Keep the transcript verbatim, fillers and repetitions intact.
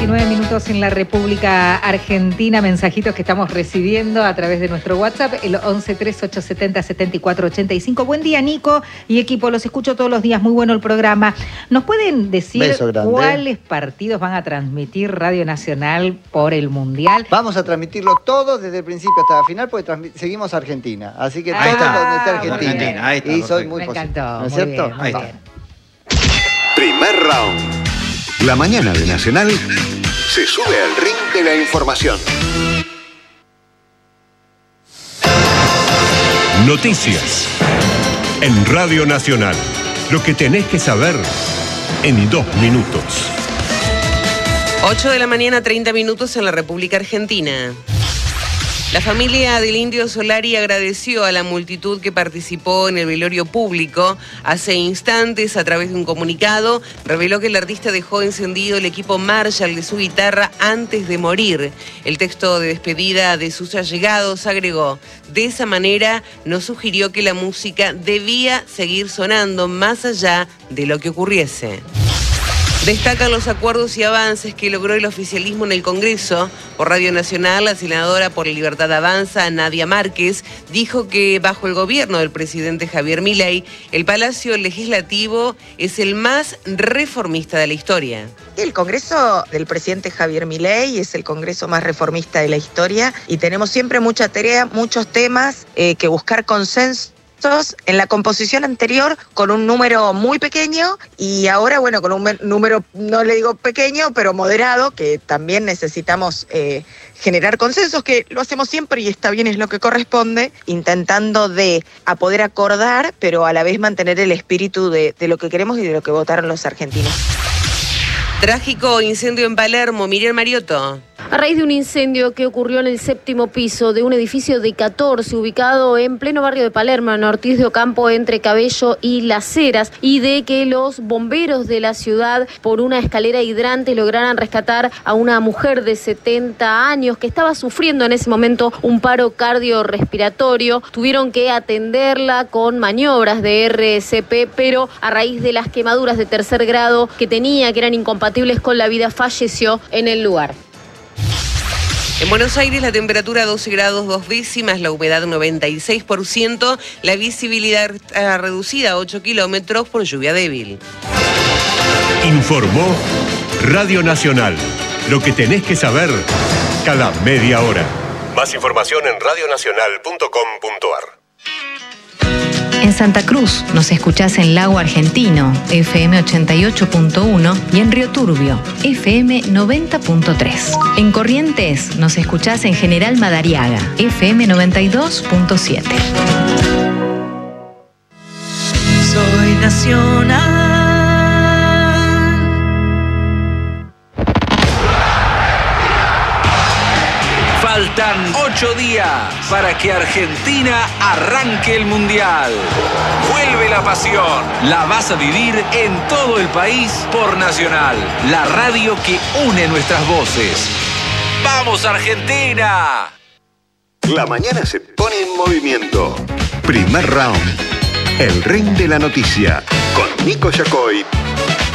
diecinueve minutos en la República Argentina. Mensajitos que estamos recibiendo a través de nuestro WhatsApp, el once tres ocho setenta setenta y cuatro ochenta y cinco. Buen día, Nico y equipo. Los escucho todos los días. Muy bueno el programa. ¿Nos pueden decir cuáles partidos van a transmitir Radio Nacional por el Mundial? Vamos a transmitirlo todo desde el principio hasta la final, porque seguimos a Argentina. Así que ahí todo está. donde está Argentina. Argentina. Ahí está, y soy muy Me positivo. encantó. ¿No es muy cierto? bien, muy Ahí bien. está. Primer round. La mañana de Nacional se sube al ring de la información. Noticias en Radio Nacional. Lo que tenés que saber en dos minutos. ocho de la mañana, treinta minutos en la República Argentina. La familia del Indio Solari agradeció a la multitud que participó en el velorio público. Hace instantes, a través de un comunicado, reveló que el artista dejó encendido el equipo Marshall de su guitarra antes de morir. El texto de despedida de sus allegados agregó: de esa manera nos sugirió que la música debía seguir sonando más allá de lo que ocurriese. Destacan los acuerdos y avances que logró el oficialismo en el Congreso. Por Radio Nacional, la senadora por la Libertad Avanza, Nadia Márquez, dijo que bajo el gobierno del presidente Javier Milei, el Palacio Legislativo es el más reformista de la historia. El Congreso del presidente Javier Milei es el Congreso más reformista de la historia y tenemos siempre mucha tarea, muchos temas eh, que buscar consenso. En la composición anterior con un número muy pequeño y ahora, bueno, con un número, no le digo pequeño, pero moderado, que también necesitamos eh, generar consensos, que lo hacemos siempre y está bien, es lo que corresponde, intentando de a poder acordar, pero a la vez mantener el espíritu de, de lo que queremos y de lo que votaron los argentinos. Trágico incendio en Palermo. Miriam Mariotto. A raíz de un incendio que ocurrió en el séptimo piso de un edificio de catorce ubicado en pleno barrio de Palermo, en Ortiz de Ocampo, entre Cabello y Las Heras, y de que los bomberos de la ciudad, por una escalera hidrante, lograran rescatar a una mujer de setenta años que estaba sufriendo en ese momento un paro cardiorrespiratorio. Tuvieron que atenderla con maniobras de R C P, pero a raíz de las quemaduras de tercer grado que tenía, que eran incompatibles con la vida, falleció en el lugar. En Buenos Aires la temperatura doce grados dos décimas, la humedad noventa y seis por ciento, la visibilidad está reducida a ocho kilómetros por lluvia débil. Informó Radio Nacional. Lo que tenés que saber cada media hora. Más información en radio nacional punto com punto ar. En Santa Cruz nos escuchás en Lago Argentino, F M ochenta y ocho punto uno, y en Río Turbio, F M noventa punto tres. En Corrientes nos escuchás en General Madariaga, F M noventa y dos punto siete. Soy nacional. Faltan ocho días para que Argentina arranque el Mundial. Vuelve la pasión. La vas a vivir en todo el país por Nacional, la radio que une nuestras voces. ¡Vamos, Argentina! La mañana se pone en movimiento. Primer round. El ring de la noticia. Con Nico Yacoy